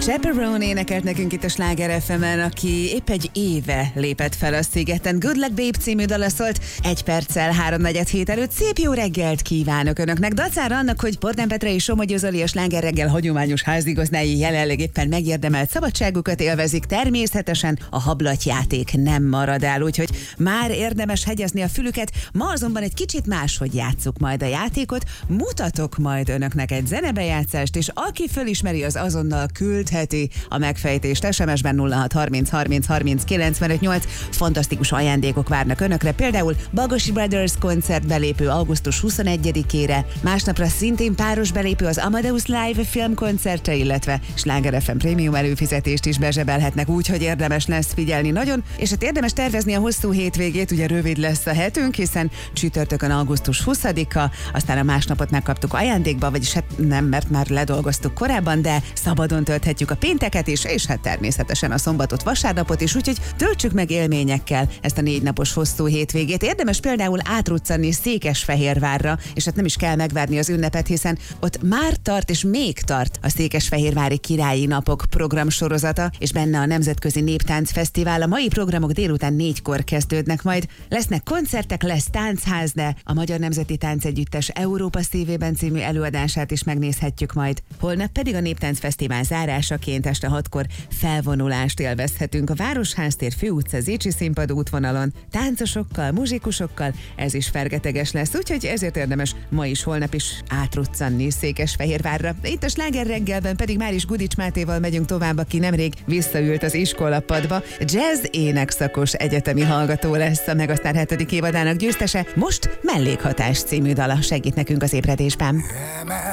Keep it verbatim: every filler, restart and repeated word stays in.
Chaperone énekelt nekünk itt a Sláger ef emen, aki épp egy éve lépett fel a szigeten. Good Luck Babe című dala szólt egy perccel háromnegyed hét előtt. Szép jó reggelt kívánok önöknek. Dacára annak, hogy Bordán Petra és Somogyi Zoli a Sláger reggel hagyományos házigazdái jelenleg éppen megérdemelt szabadságukat élvezik. Természetesen a hablatyjáték nem marad el, úgyhogy már érdemes hegyezni a fülüket. Ma azonban egy kicsit máshogy játsszuk majd a játékot. Mutatok majd önöknek egy zenebejátszást, és aki fölismeri, az azonnal küldheti a megfejtést es em es-ben nulla hat harminc harminc harminc kilencvenöt nyolc. Fantasztikus ajándékok várnak önökre, például Bagosi Brothers koncert belépő augusztus huszonegyedikére, másnapra szintén páros belépő az Amadeus Live filmkoncertre, illetve Sláger ef em prémium előfizetést is bezsebelhetnek, úgyhogy érdemes lesz figyelni nagyon, és hát érdemes tervezni a hosszú hétvégét, ugye rövid lesz a hetünk, hiszen csütörtökön augusztus huszadika, aztán a másnapot megkaptuk ajándékba, vagyis hát nem, mert már ledolgoztuk korábban, de szabadon tölthetjük a pénteket is, és hát természetesen a szombatot, vasárnapot is, úgyhogy töltsük meg élményekkel ezt a négy napos hosszú hétvégét. Érdemes például átruccanni Székesfehérvárra, és hát nem is kell megvárni az ünnepet, hiszen ott már tart és még tart a Székesfehérvári Királyi Napok programsorozata, és benne a Nemzetközi Néptáncfesztivál. A mai programok délután négykor kezdődnek majd. Lesznek koncertek, lesz táncház, de a Magyar Nemzeti Táncegyüttes Európa szívében című előadását is megnézhetjük majd. Holnap pedig a Néptáncfesztivál zárásaként este hatkor felvonulást élvezhetünk a Városház-tér, Főutca, Zichy színpad útvonalon, táncosokkal, muzsikusokkal, ez is fergeteges lesz, úgyhogy ezért érdemes ma is, holnap is átruccanni Székesfehérvárra. Itt a Sláger reggelben pedig már is Gudics Mátéval megyünk tovább, aki nemrég visszaült az iskolapadba. Jazz énekszakos egyetemi hallgató lesz, a Megasztár hetedik évadának győztese. Most Mellékhatás című dala segít nekünk az ébredésben.